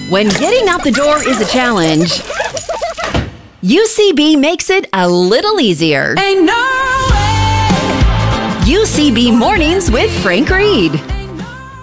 When getting out the door is a challenge, UCB makes it a little easier. Ain't no way. UCB Mornings with Frank Reed.